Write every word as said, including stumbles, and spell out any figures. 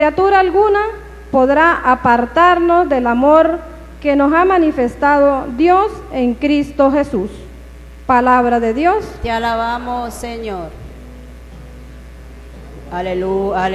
criatura alguna podrá apartarnos del amor que nos ha manifestado Dios en Cristo Jesús. Palabra de Dios. Te alabamos, Señor. Aleluya.